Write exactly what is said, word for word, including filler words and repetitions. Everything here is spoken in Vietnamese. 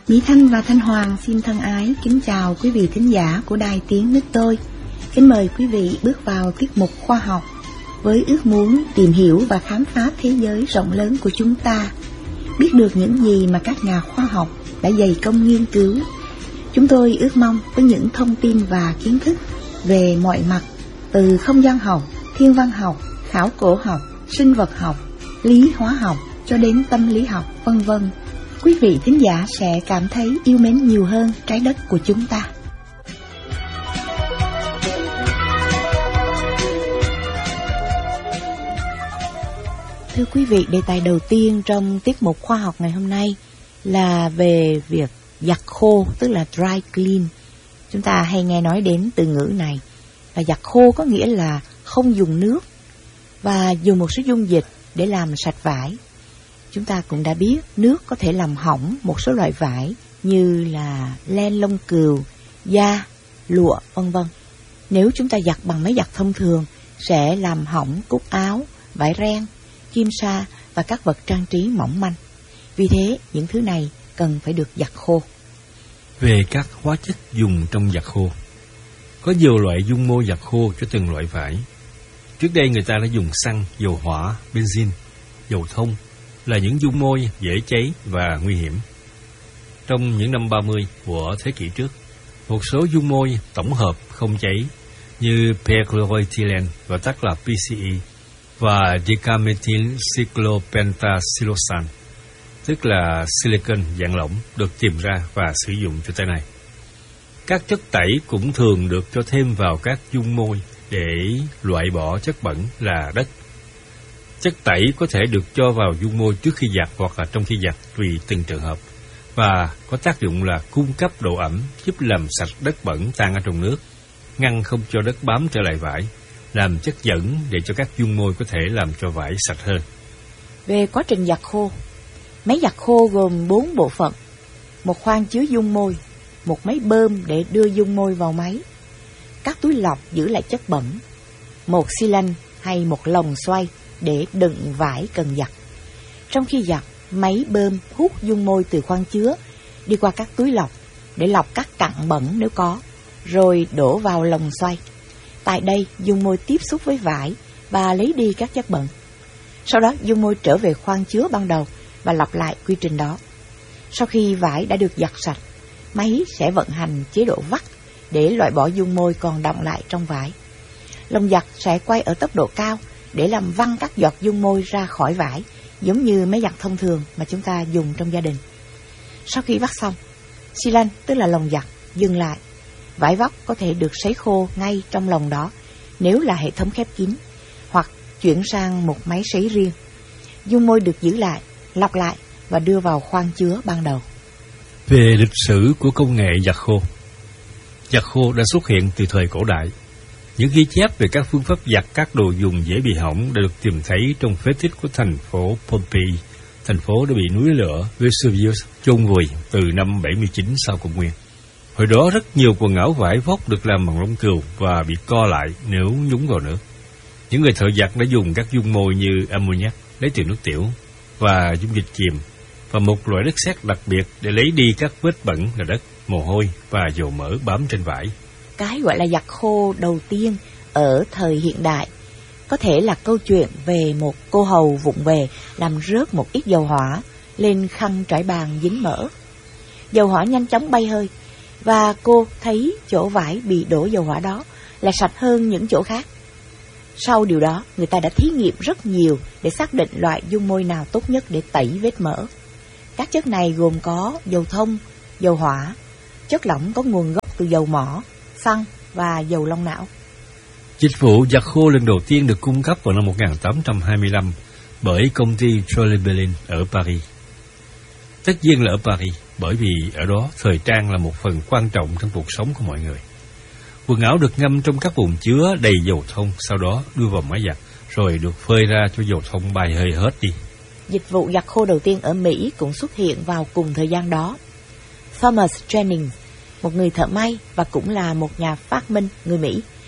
Mỹ Thanh và Thanh Hoàng xin thân ái kính chào quý vị thính giả của Đài Tiếng Nước Tôi. Kính mời quý vị bước vào tiết mục khoa học với ước muốn tìm hiểu và khám phá thế giới rộng lớn của chúng ta, biết được những gì mà các nhà khoa học đã dày công nghiên cứu. Chúng tôi ước mong với những thông tin và kiến thức về mọi mặt, từ không gian học, thiên văn học, khảo cổ học, sinh vật học, lý hóa học cho đến tâm lý học, vân vân, quý vị thính giả sẽ cảm thấy yêu mến nhiều hơn trái đất của chúng ta. Thưa quý vị, đề tài đầu tiên trong tiết mục khoa học ngày hôm nay là về việc giặt khô, tức là dry clean. Chúng ta hay nghe nói đến từ ngữ này. Và giặt khô có nghĩa là không dùng nước và dùng một số dung dịch để làm sạch vải. Chúng ta cũng đã biết nước có thể làm hỏng một số loại vải như là len lông cừu, da, lụa, vân vân. Nếu chúng ta giặt bằng máy giặt thông thường sẽ làm hỏng cúc áo, vải ren, kim sa và các vật trang trí mỏng manh. Vì thế, những thứ này cần phải được giặt khô. Về các hóa chất dùng trong giặt khô, có nhiều loại dung môi giặt khô cho từng loại vải. Trước đây người ta đã dùng xăng, dầu hỏa, benzin, dầu thông là những dung môi dễ cháy và nguy hiểm. Trong những năm ba mươi của thế kỷ trước, một số dung môi tổng hợp không cháy như perchloroethylene, gọi tắt là pê xê e, và decamethylcyclopentasiloxane, tức là silicon dạng lỏng, được tìm ra và sử dụng cho tới nay. Các chất tẩy cũng thường được cho thêm vào các dung môi để loại bỏ chất bẩn là đất. Chất tẩy có thể được cho vào dung môi trước khi giặt hoặc là trong khi giặt tùy từng trường hợp, và có tác dụng là cung cấp độ ẩm, giúp làm sạch đất bẩn tan ở trong nước, ngăn không cho đất bám trở lại vải, làm chất dẫn để cho các dung môi có thể làm cho vải sạch hơn. Về quá trình giặt khô, máy giặt khô gồm bốn bộ phận: một khoang chứa dung môi, một máy bơm để đưa dung môi vào máy, các túi lọc giữ lại chất bẩn, một xi lanh hay một lồng xoay để đựng vải cần giặt. Trong khi giặt, máy bơm hút dung môi từ khoang chứa đi qua các túi lọc để lọc các cặn bẩn nếu có, rồi đổ vào lồng xoay. Tại đây, dung môi tiếp xúc với vải và lấy đi các chất bẩn. Sau đó, dung môi trở về khoang chứa ban đầu và lặp lại quy trình đó. Sau khi vải đã được giặt sạch, máy sẽ vận hành chế độ vắt để loại bỏ dung môi còn đọng lại trong vải. Lồng giặt sẽ quay ở tốc độ cao để làm văng các giọt dung môi ra khỏi vải, giống như máy giặt thông thường mà chúng ta dùng trong gia đình. Sau khi vắt xong, xi lanh, tức là lồng giặt, dừng lại. Vải vóc có thể được sấy khô ngay trong lồng đó nếu là hệ thống khép kín, hoặc chuyển sang một máy sấy riêng. Dung môi được giữ lại, lọc lại và đưa vào khoang chứa ban đầu. Về lịch sử của công nghệ giặt khô, giặt khô đã xuất hiện từ thời cổ đại. Những ghi chép về các phương pháp giặt các đồ dùng dễ bị hỏng đã được tìm thấy trong phế tích của thành phố Pompeii, thành phố đã bị núi lửa Vesuvius chôn vùi từ năm bảy mươi chín sau công nguyên. Hồi đó rất nhiều quần áo vải vóc được làm bằng lông cừu và bị co lại nếu nhúng vào nước. Những người thợ giặt đã dùng các dung môi như ammoniac lấy từ nước tiểu và dung dịch chìm và một loại đất sét đặc biệt để lấy đi các vết bẩn là đất, mồ hôi và dầu mỡ bám trên vải. Cái gọi là giặt khô đầu tiên ở thời hiện đại có thể là câu chuyện về một cô hầu vụng về làm rớt một ít dầu hỏa lên khăn trải bàn dính mỡ. Dầu hỏa nhanh chóng bay hơi và cô thấy chỗ vải bị đổ dầu hỏa đó là sạch hơn những chỗ khác. Sau điều đó, người ta đã thí nghiệm rất nhiều để xác định loại dung môi nào tốt nhất để tẩy vết mỡ. Các chất này gồm có dầu thông, dầu hỏa, chất lỏng có nguồn gốc từ dầu mỏ, xăng và dầu long não. Dịch vụ giặt khô lần đầu tiên được cung cấp vào năm một nghìn tám trăm hai mươi lăm bởi công ty Trolley-Belin ở Paris. Tất nhiên là ở Paris, bởi vì ở đó thời trang là một phần quan trọng trong cuộc sống của mọi người. Quần áo được ngâm trong các bồn chứa đầy dầu thông, sau đó đưa vào máy giặt, rồi được phơi ra cho dầu thông bay hơi hết đi. Dịch vụ giặt khô đầu tiên ở Mỹ cũng xuất hiện vào cùng thời gian đó. Thomas Jennings, một người thợ may và cũng là một nhà phát minh người Mỹ,